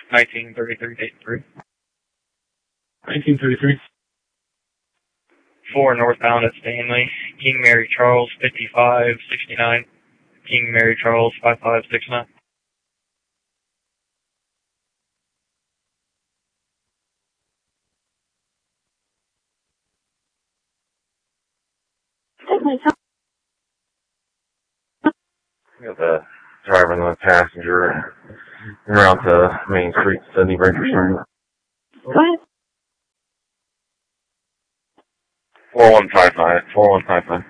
1933, date and through. 1933. 4 northbound at Stanley. King Mary Charles 5569. King Mary Charles 5569. Got the driver and the passenger around to Main Street, Sydney Bridger Street. What? 4155. 4155.